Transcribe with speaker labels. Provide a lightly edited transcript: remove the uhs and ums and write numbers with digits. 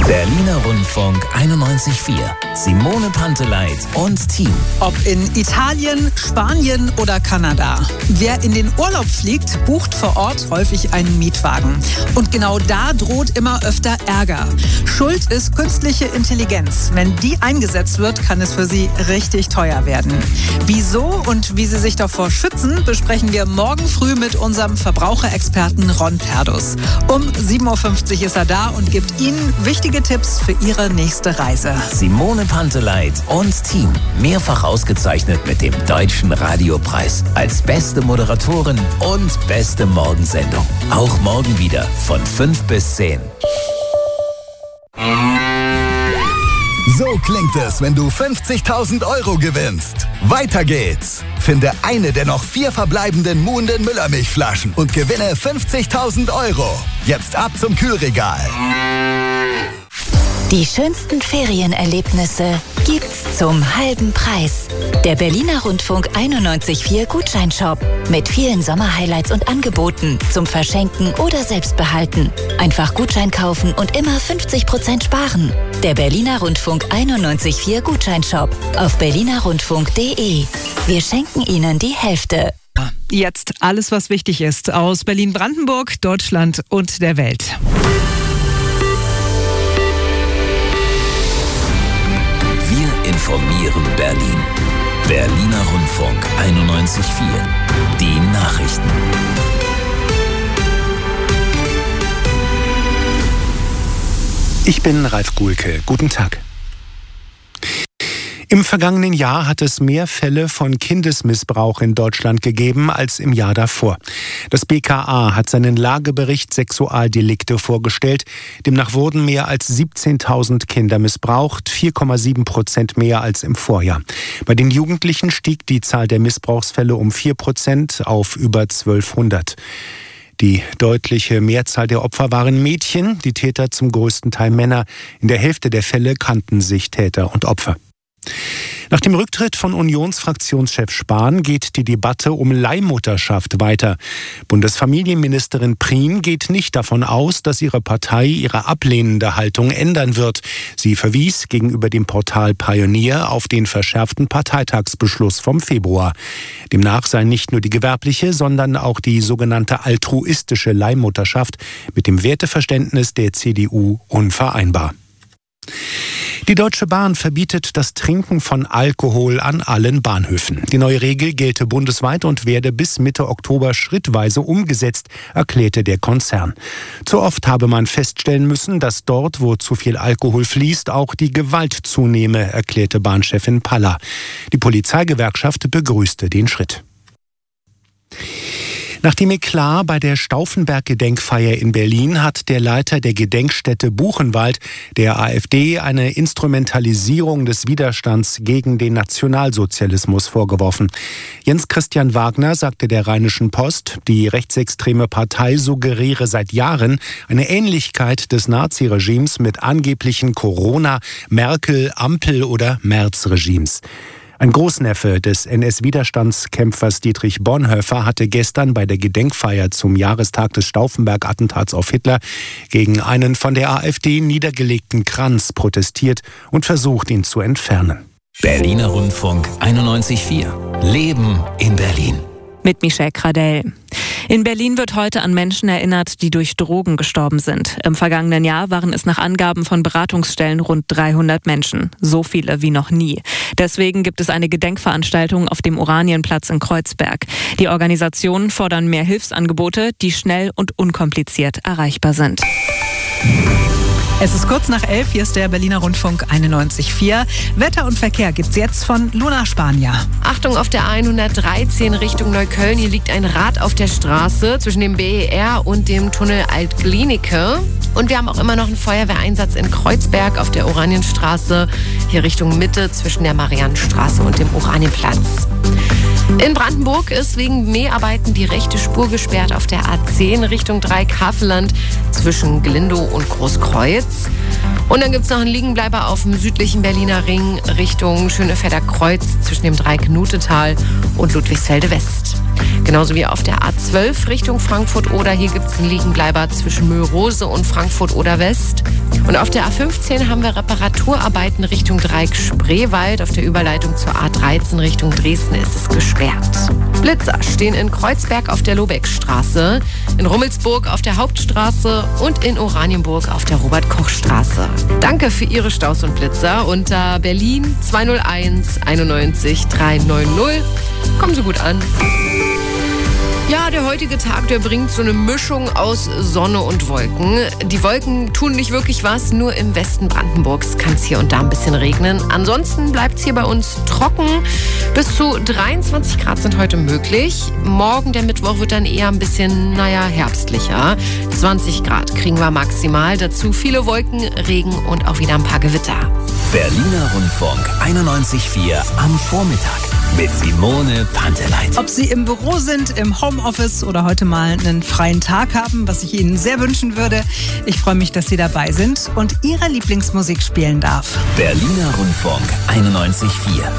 Speaker 1: Berliner Rundfunk 91.4. Simone Panteleit und Team.
Speaker 2: Ob in Italien, Spanien oder Kanada. Wer in den Urlaub fliegt, bucht vor Ort häufig einen Mietwagen. Und genau da droht immer öfter Ärger. Schuld ist künstliche Intelligenz. Wenn die eingesetzt wird, kann es für Sie richtig teuer werden. Wieso und wie Sie sich davor schützen, besprechen wir morgen früh mit unserem Verbraucherexperten Ron Perdus. Um 7.50 Uhr ist er da und gibt Ihnen wichtige Tipps für Ihre nächste Reise.
Speaker 1: Simone Panteleit und Team. Mehrfach ausgezeichnet mit dem Deutschen Radiopreis als beste Moderatorin und beste Morgensendung. Auch morgen wieder von 5 bis 10.
Speaker 3: So klingt es, wenn du 50.000 € gewinnst. Weiter geht's. Finde eine der noch 4 verbleibenden Muhnden Müllermilchflaschen und gewinne 50.000 €. Jetzt ab zum Kühlregal.
Speaker 4: Die schönsten Ferienerlebnisse gibt's zum halben Preis. Der Berliner Rundfunk 91.4 Gutscheinshop mit vielen Sommerhighlights und Angeboten zum Verschenken oder Selbstbehalten. Einfach Gutschein kaufen und immer 50% sparen. Der Berliner Rundfunk 91.4 Gutscheinshop auf berlinerrundfunk.de. Wir schenken Ihnen die Hälfte.
Speaker 2: Jetzt alles, was wichtig ist aus Berlin-Brandenburg, Deutschland und der Welt.
Speaker 1: Wir informieren Berlin. Berliner Rundfunk 91.4. Die Nachrichten.
Speaker 5: Ich bin Ralf Guhlke. Guten Tag. Im vergangenen Jahr hat es mehr Fälle von Kindesmissbrauch in Deutschland gegeben als im Jahr davor. Das BKA hat seinen Lagebericht Sexualdelikte vorgestellt. Demnach wurden mehr als 17.000 Kinder missbraucht, 4,7% mehr als im Vorjahr. Bei den Jugendlichen stieg die Zahl der Missbrauchsfälle um 4% auf über 1200. Die deutliche Mehrzahl der Opfer waren Mädchen, die Täter zum größten Teil Männer. In der Hälfte der Fälle kannten sich Täter und Opfer. Nach dem Rücktritt von Unionsfraktionschef Spahn geht die Debatte um Leihmutterschaft weiter. Bundesfamilienministerin Prien geht nicht davon aus, dass ihre Partei ihre ablehnende Haltung ändern wird. Sie verwies gegenüber dem Portal Pioneer auf den verschärften Parteitagsbeschluss vom Februar. Demnach sei nicht nur die gewerbliche, sondern auch die sogenannte altruistische Leihmutterschaft mit dem Werteverständnis der CDU unvereinbar. Die Deutsche Bahn verbietet das Trinken von Alkohol an allen Bahnhöfen. Die neue Regel gelte bundesweit und werde bis Mitte Oktober schrittweise umgesetzt, erklärte der Konzern. Zu oft habe man feststellen müssen, dass dort, wo zu viel Alkohol fließt, auch die Gewalt zunehme, erklärte Bahnchefin Paller. Die Polizeigewerkschaft begrüßte den Schritt. Nach dem Eklat bei der Stauffenberg-Gedenkfeier in Berlin hat der Leiter der Gedenkstätte Buchenwald der AfD eine Instrumentalisierung des Widerstands gegen den Nationalsozialismus vorgeworfen. Jens Christian Wagner sagte der Rheinischen Post, die rechtsextreme Partei suggeriere seit Jahren eine Ähnlichkeit des Naziregimes mit angeblichen Corona-, Merkel-, Ampel- oder Merz-Regimes. Ein Großneffe des NS-Widerstandskämpfers Dietrich Bonhoeffer hatte gestern bei der Gedenkfeier zum Jahrestag des Stauffenberg-Attentats auf Hitler gegen einen von der AfD niedergelegten Kranz protestiert und versucht, ihn zu entfernen.
Speaker 1: Berliner Rundfunk 91.4. Leben in Berlin.
Speaker 6: Mit Michelle Kradell. In Berlin wird heute an Menschen erinnert, die durch Drogen gestorben sind. Im vergangenen Jahr waren es nach Angaben von Beratungsstellen rund 300 Menschen. So viele wie noch nie. Deswegen gibt es eine Gedenkveranstaltung auf dem Oranienplatz in Kreuzberg. Die Organisationen fordern mehr Hilfsangebote, die schnell und unkompliziert erreichbar sind.
Speaker 2: Es ist kurz nach 11, hier ist der Berliner Rundfunk 91.4. Wetter und Verkehr gibt's jetzt von Luna Spanier.
Speaker 7: Achtung auf der 113 Richtung Neukölln. Hier liegt ein Rad auf der Straße zwischen dem BER und dem Tunnel Alt-Glienicke. Und wir haben auch immer noch einen Feuerwehreinsatz in Kreuzberg auf der Oranienstraße. Hier Richtung Mitte zwischen der Mariannenstraße und dem Oranienplatz. In Brandenburg ist wegen Mäharbeiten die rechte Spur gesperrt auf der A10 Richtung Dreieck-Havelland zwischen Glindow und Großkreuz. Und dann gibt es noch einen Liegenbleiber auf dem südlichen Berliner Ring Richtung Schönefelder Kreuz zwischen dem Dreieck Nutetal und Ludwigsfelde West. Genauso wie auf der A12 Richtung Frankfurt-Oder. Hier gibt es einen Liegenbleiber zwischen Möhrose und Frankfurt-Oder West. Und auf der A15 haben wir Reparaturarbeiten Richtung Dreieck-Spreewald. Auf der Überleitung zur A13 Richtung Dresden ist es gesperrt. Blitzer stehen in Kreuzberg auf der Lobeckstraße, in Rummelsburg auf der Hauptstraße und in Oranienburg auf der Robert-Koch-Straße. Danke für Ihre Staus und Blitzer unter Berlin 201 91 390. Kommen Sie gut an. Ja, der heutige Tag, der bringt so eine Mischung aus Sonne und Wolken. Die Wolken tun nicht wirklich was, nur im Westen Brandenburgs kann es hier und da ein bisschen regnen. Ansonsten bleibt es hier bei uns trocken. Bis zu 23 Grad sind heute möglich. Morgen, der Mittwoch, wird dann eher ein bisschen, herbstlicher. 20 Grad kriegen wir maximal. Dazu viele Wolken, Regen und auch wieder ein paar Gewitter.
Speaker 1: Berliner Rundfunk 91.4 am Vormittag mit Simone Panteleit.
Speaker 2: Ob Sie im Büro sind, im Homeoffice oder heute mal einen freien Tag haben, was ich Ihnen sehr wünschen würde. Ich freue mich, dass Sie dabei sind und Ihre Lieblingsmusik spielen darf.
Speaker 1: Berliner Rundfunk 91.4.